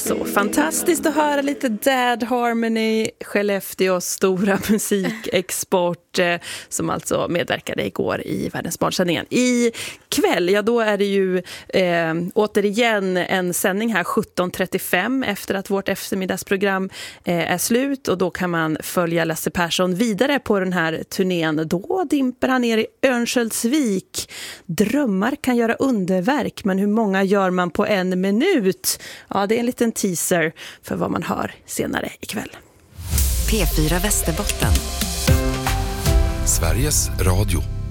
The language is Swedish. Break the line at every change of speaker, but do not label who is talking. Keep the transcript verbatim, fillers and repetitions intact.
Så fantastiskt att höra lite Dead Harmony, Skellefteås stora musikexport eh, som alltså medverkade igår i Världens barnsändningen. I kväll, ja då är det ju eh, återigen en sändning här sjutton trettiofem efter att vårt eftermiddagsprogram eh, är slut, och då kan man följa Lasse Persson vidare på den här turnén. Då dimper han ner i Örnsköldsvik. Drömmar kan göra underverk, men hur många gör man på en minut? Ja, det är en liten teaser för vad man hör senare ikväll.
P fyra Västerbotten.
Sveriges Radio.